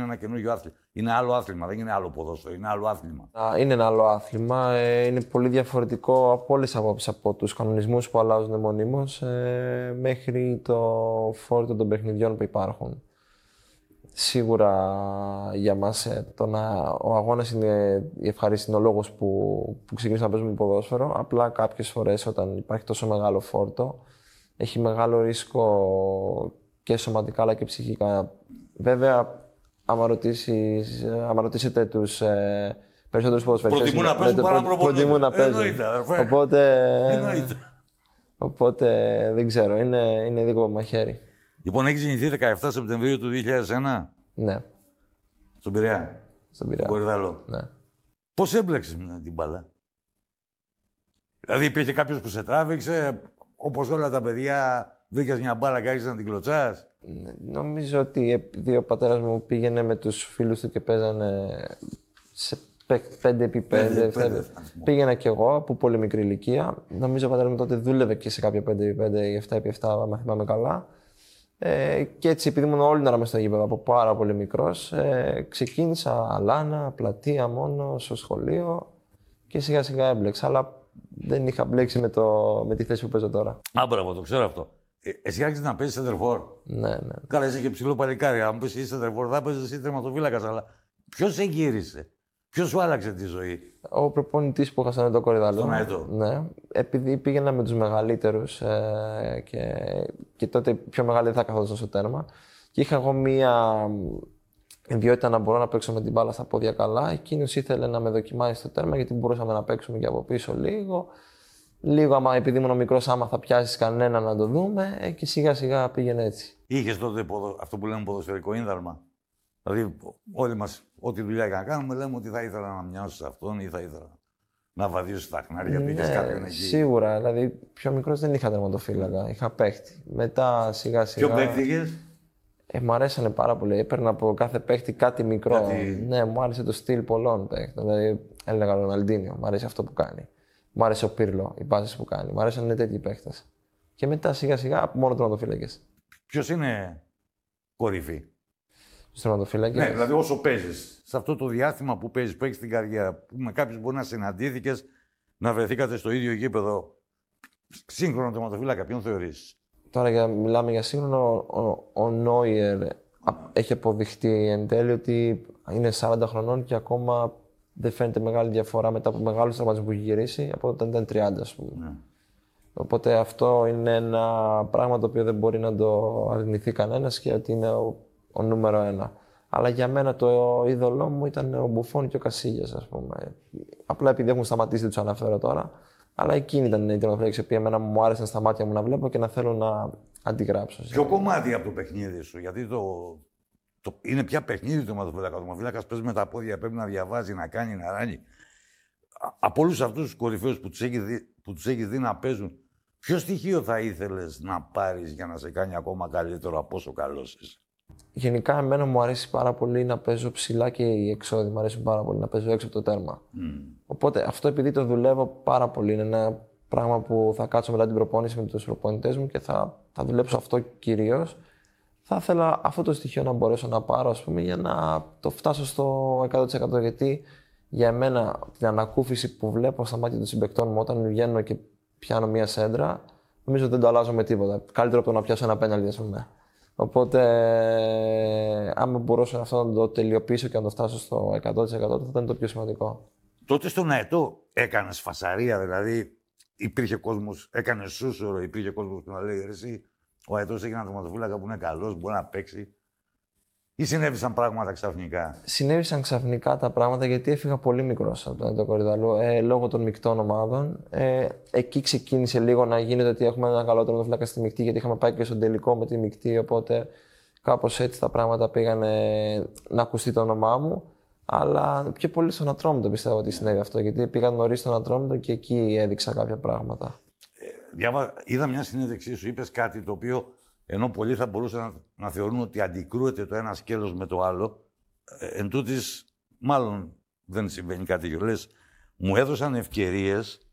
ένα καινούργιο άθλημα. Είναι άλλο άθλημα, δεν είναι άλλο ποδόσφαιρο, είναι άλλο άθλημα. Είναι ένα άλλο άθλημα. Είναι πολύ διαφορετικό από όλες τις απόψεις, από τους κανονισμούς που αλλάζουν μονίμως μέχρι το φόρτο των παιχνιδιών που υπάρχουν. Σίγουρα για μας ο αγώνας είναι η ευχαρίστηση, είναι ο λόγος που ξεκινήσαμε να παίζουμε ποδόσφαιρο. Απλά κάποιες φορές όταν υπάρχει τόσο μεγάλο φόρτο, έχει μεγάλο ρίσκο και σωματικά αλλά και ψυχικά. Βέβαια, άμα ρωτήσετε τους περισσότερους ποδοσφαιριστές, προτιμούν να παίζουν παρά προτιμούν να παίζουν. Οπότε δεν ξέρω, είναι δίκοπο μαχαίρι. Λοιπόν, έχεις γεννηθεί 17 Σεπτεμβρίου του 2001. Ναι. Στον Πειραιά. Στον Πειραιά. Κορυδαλό. Ναι. Πώς έμπλεξες με την μπάλα? Δηλαδή υπήρχε κάποιος που σε τράβηξε, όπως όλα τα παιδιά, βρήκες μια μπάλα και άρχισες να την κλωτσάς? Νομίζω ότι επειδή ο πατέρας μου πήγαινε με τους φίλους του και παίζανε σε 5x5, πήγαινα κι εγώ από πολύ μικρή ηλικία. Νομίζω ο πατέρας μου τότε δούλευε και σε κάποια 5x5 ή 7x7, αν θυμάμαι καλά. Και έτσι, επειδή ήμουν όλη την ώρα μες στο γήπεδο από πάρα πολύ μικρός, ξεκίνησα αλάνα, πλατεία μόνο, στο σχολείο και σιγά σιγά έμπλεξα. Αλλά δεν είχα μπλέξει με τη θέση που παίζω τώρα. Μπράβο, το ξέρω αυτό. Εσύ άρχισες να παίζεις σεντερφόρ. Ναι. Καλά, είσαι και ψηλό παλικάρι. Αν πεις είσαι σεντερφόρ, θα παίζεις εσύ τερματοφύλακας. Αλλά ποιος σε γύρισε, ποιος σου άλλαξε τη ζωή? Ο προπονητής που είχα στον Αετό Κορυδαλό. Στον Αετό. Ναι. Επειδή πήγαινα με τους μεγαλύτερους και τότε πιο μεγάλοι δεν θα καθόντουσαν στο τέρμα. Και είχα εγώ μία ιδιότητα να μπορώ να παίξω με την μπάλα στα πόδια καλά. Εκείνος ήθελε να με δοκιμάσει στο τέρμα γιατί μπορούσαμε να παίξουμε και από πίσω λίγο. Λίγο, άμα επειδή ήμουν μικρός, άμα θα πιάσεις κανένα να το δούμε, και σιγά σιγά πήγαινε έτσι. Είχες τότε αυτό που λέμε ποδοσφαιρικό ίνδαλμα? Δηλαδή, όλοι μας, ό,τι δουλειά και να κάνουμε, λέμε ότι θα ήθελα να μοιάσω σε αυτόν ή θα ήθελα να βαδίσω στα χνάρια του. Είχες κάποιον εκεί? Σίγουρα. Δηλαδή, πιο μικρός δεν είχα τερματοφύλακα, είχα παίχτη. Μετά σιγά σιγά. Ποιο παίχτη είχες? Μου αρέσανε πάρα πολύ. Έπαιρνα από κάθε παίχτη κάτι μικρό. Ναι, μου άρεσε το στυλ πολλών παίχτων. Δηλαδή, έλεγα Ροναλντίνιο, μου αρέσει αυτό που κάνει. Μου άρεσε ο Πύρλο, οι πάσες που κάνει. Μου άρεσαν τέτοιοι παίχτες. Και μετά σιγά σιγά μόνο τερματοφύλακες. Ποιος είναι κορυφή? Στους τερματοφύλακες. Ναι, δηλαδή όσο παίζεις, σε αυτό το διάστημα που παίζεις, που έχεις την καριέρα, που με κάποιους μπορεί να συναντήθηκες, να βρεθήκατε στο ίδιο γήπεδο, σύγχρονο τερματοφύλακα, ποιον θεωρείς? Τώρα μιλάμε για σύγχρονο, ο Νόιερ έχει αποδειχτεί εν τέλει ότι είναι 40 χρονών και ακόμα δεν φαίνεται μεγάλη διαφορά μετά από μεγάλους τραυματισμούς που έχει γυρίσει από όταν ήταν 30, ας πούμε. Ναι. Οπότε αυτό είναι ένα πράγμα το οποίο δεν μπορεί να το αρνηθεί κανένας και ότι είναι ο νούμερο ένα. Αλλά για μένα το είδωλό μου ήταν ο Μπουφόν και ο Κασίλιας, ας πούμε. Απλά επειδή έχουν σταματήσει, δεν τους αναφέρω τώρα. Αλλά εκείνη ήταν η τερματοφύλαξη που εμένα μου άρεσαν στα μάτια μου να βλέπω και να θέλω να αντιγράψω. Ποιο κομμάτι από το παιχνίδι σου? Γιατί είναι πια παιχνίδι το τερματοφύλακα. Ο τερματοφύλακας παίζει με τα πόδια, πρέπει να διαβάζει, να κάνει, να ράνει. Από όλους αυτούς τους κορυφαίους που τους έχεις δει να παίζουν, ποιο στοιχείο θα ήθελες να πάρεις για να σε κάνει ακόμα καλύτερο από όσο καλός είσαι? Γενικά, εμένα μου αρέσει πάρα πολύ να παίζω ψηλά και οι εξώδοι. Μου αρέσει πάρα πολύ να παίζω έξω από το τέρμα. Οπότε αυτό, επειδή το δουλεύω πάρα πολύ, είναι ένα πράγμα που θα κάτσω μετά την προπόνηση με τους προπονητές μου και θα δουλέψω αυτό κυρίως. Θα ήθελα αυτό το στοιχείο να μπορέσω να πάρω, ας πούμε, για να το φτάσω στο 100%. Γιατί για μένα την ανακούφιση που βλέπω στα μάτια των συμπαικτών μου όταν βγαίνω και πιάνω μία σέντρα, νομίζω ότι δεν το αλλάζω με τίποτα. Καλύτερο από το να πιάσω ένα πέναλτι, ας πούμε. Οπότε, άμα μπορούσα αυτό να το τελειοποιήσω και να το φτάσω στο 100%, θα ήταν το πιο σημαντικό. Τότε στον Αετό έκανες φασαρία, δηλαδή υπήρχε κόσμος, έκανες σούσορο, υπήρχε κόσμος που να λέει εσύ, ο Αετός έχει έναν τερματοφύλακα που είναι καλός, μπορεί να παίξει. Ή συνέβησαν πράγματα ξαφνικά? Συνέβησαν ξαφνικά τα πράγματα γιατί έφυγα πολύ μικρός από τον Αετό Κορυδαλό λόγω των μεικτών ομάδων. Εκεί ξεκίνησε λίγο να γίνεται ότι έχουμε έναν καλό τερματοφύλακα στη μεικτή, γιατί είχαμε πάει και στον τελικό με τη μεικτή. Οπότε κάπως έτσι τα πράγματα πήγαν να ακουστεί το όνομά μου. Αλλά πιο πολύ στον Ατρόμητο πιστεύω ότι συνέβη αυτό, γιατί πήγα νωρίς στον Ατρόμητο και εκεί έδειξα κάποια πράγματα. Είδα μια συνέντευξή σου, είπες κάτι το οποίο, ενώ πολλοί θα μπορούσαν να θεωρούν ότι αντικρούεται το ένα σκέλος με το άλλο, εν τούτης, μάλλον δεν συμβαίνει κάτι. Λες, μου έδωσαν ευκαιρίες